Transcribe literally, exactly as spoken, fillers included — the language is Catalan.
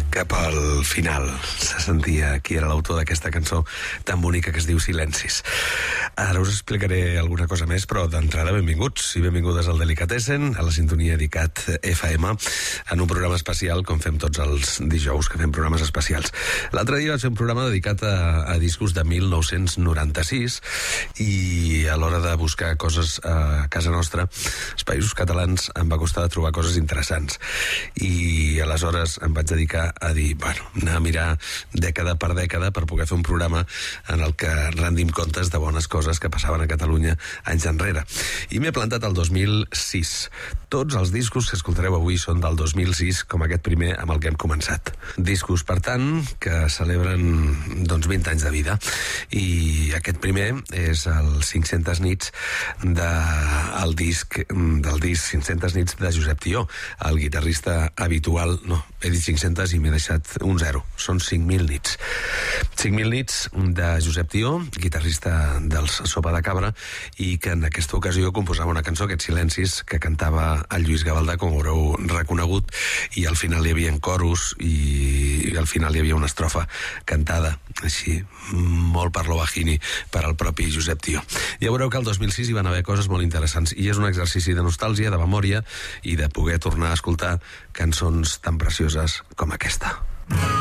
cap al final. Se sentia qui era l'autor d'aquesta cançó tan bonica que es diu Silencis. Ara us explicaré alguna cosa més, però d'entrada benvinguts i benvingudes al Delicatessen, a la sintonia d'ICAT F M, en un programa especial, com fem tots els dijous, que fem programes especials. L'altre dia va ser un programa dedicat a, a discos de mil nou-cents noranta-sis, i a l'hora de buscar coses a casa nostra, als Països Catalans, em va costar de trobar coses interessants. I aleshores em vaig dedicar a dir, bueno, anar a mirar dècada per dècada per poder fer un programa en el que rendim comptes de bones coses que passaven a Catalunya anys enrere. I m'he plantat el dos mil sis. Tots els discos que escoltareu avui són del dos mil sis, com aquest primer amb el que hem començat. Discos, per tant, que celebren doncs vint anys de vida. I aquest primer és el cinc-centes nits de, el disc, del disc cinc-centes nits de Josep Tió, el guitarrista habitual. No, he dit cinc-centes i m'he deixat un zero. Són cinc mil nits. cinc mil nits de Josep Tió, guitarrista dels Sopa de Cabra, i que en aquesta ocasió composava una cançó, aquests Silencis, que cantava el Lluís Gavaldà, com haureu reconegut, i al final hi havia coros i al final hi havia una estrofa cantada, així, molt per lo bajini, per al propi Josep Tió. Ja veureu que el dos mil sis hi van haver coses molt interessants, i és un exercici de nostàlgia, de memòria, i de poder tornar a escoltar cançons tan precioses com aquesta.